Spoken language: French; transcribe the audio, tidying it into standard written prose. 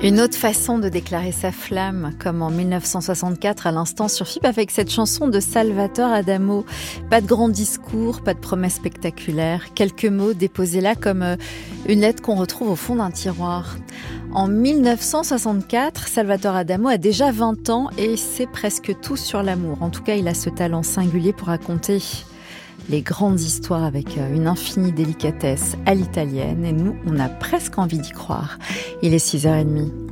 Une autre façon de déclarer sa flamme, comme en 1964 à l'instant sur FIP avec cette chanson de Salvatore Adamo. Pas de grands discours, pas de promesses spectaculaires, quelques mots déposés là comme une lettre qu'on retrouve au fond d'un tiroir. En 1964, Salvatore Adamo a déjà 20 ans et sait presque tout sur l'amour. En tout cas, il a ce talent singulier pour raconter les grandes histoires avec une infinie délicatesse à l'italienne. Et nous, on a presque envie d'y croire. Il est 6h30.